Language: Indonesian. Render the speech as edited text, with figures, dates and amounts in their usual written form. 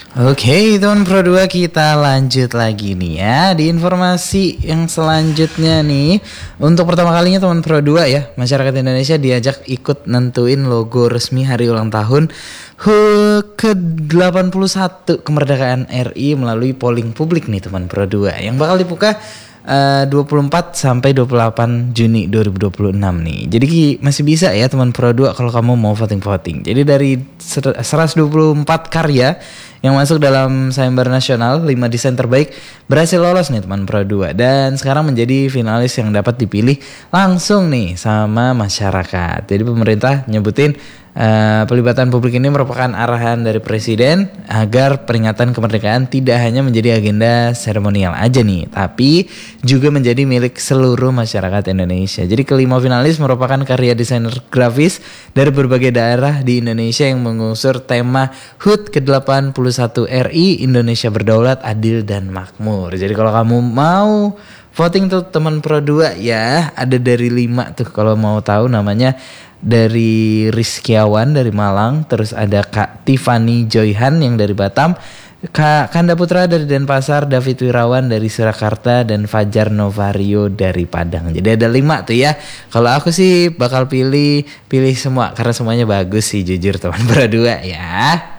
Oke, teman Pro 2, kita lanjut lagi nih ya di informasi yang selanjutnya nih. Untuk pertama kalinya teman Pro 2 ya, masyarakat Indonesia diajak ikut nentuin logo resmi hari ulang tahun ke-81 kemerdekaan RI melalui polling publik nih teman Pro 2 yang bakal dibuka 24 sampai 28 Juni 2026 nih. Jadi masih bisa ya teman Pro 2 kalau kamu mau voting-voting. Jadi dari 124 karya yang masuk dalam sayembara nasional, 5 desain terbaik berhasil lolos nih teman Pro 2 dan sekarang menjadi finalis yang dapat dipilih langsung nih sama masyarakat. Jadi pemerintah nyebutin pelibatan publik ini merupakan arahan dari presiden agar peringatan kemerdekaan tidak hanya menjadi agenda seremonial aja nih, tapi juga menjadi milik seluruh masyarakat Indonesia. Jadi kelima finalis merupakan karya desainer grafis dari berbagai daerah di Indonesia yang mengusur tema HUT ke-81 RI, Indonesia Berdaulat, Adil dan Makmur. Jadi kalau kamu mau voting tuh teman Pro 2 ya, ada dari 5 tuh kalau mau tahu namanya. Dari Rizkiawan dari Malang, terus ada Kak Tiffany Joyhan yang dari Batam, Kak Kanda Putra dari Denpasar, David Wirawan dari Surakarta, dan Fajar Novario dari Padang. Jadi ada 5 tuh ya. Kalau aku sih bakal pilih semua karena semuanya bagus sih jujur teman Pro 2 ya.